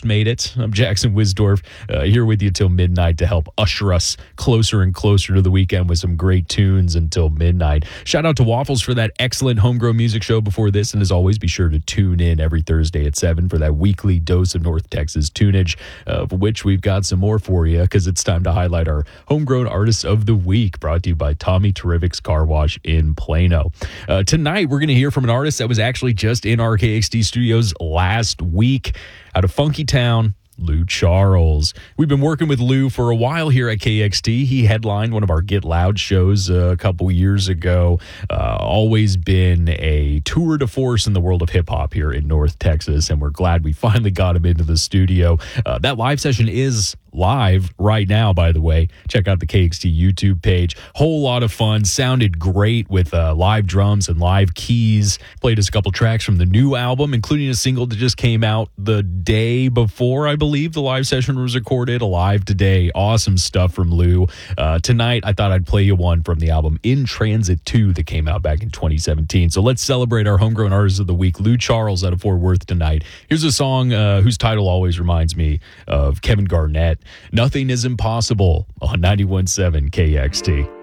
almost made it. I'm Jackson Wisdorf, here with you till midnight to help usher us closer and closer to the weekend with some great tunes until midnight. Shout out to Waffles for that excellent homegrown music show before this. And as always, be sure to tune in every Thursday at 7 for that weekly dose of North Texas tunage, of which we've got some more for you because it's time to highlight our homegrown artists of the week, brought to you by Tommy Terrific's Car Wash in Plano. Tonight, we're going to hear from an artist that was actually just in our KXT studios last week out of Funky Town, Lou Charles. We've been working with Lou for a while here at KXT. He headlined one of our Get Loud shows a couple years ago. Always been a tour de force in the world of hip-hop here in North Texas, and we're glad we finally got him into the studio. That live session is live right now, by the way. Check out the KXT YouTube page. Whole lot of fun. Sounded great with live drums and live keys. Played us a couple tracks from the new album, including a single that just came out the day before, I believe, the live session was recorded. Alive Today. Awesome stuff from Lou. Tonight, I thought I'd play you one from the album In Transit 2 that came out back in 2017. So let's celebrate our homegrown artist of the week, Lou Charles out of Fort Worth tonight. Here's a song whose title always reminds me of Kevin Garnett. Nothing is Impossible on 91.7 KXT.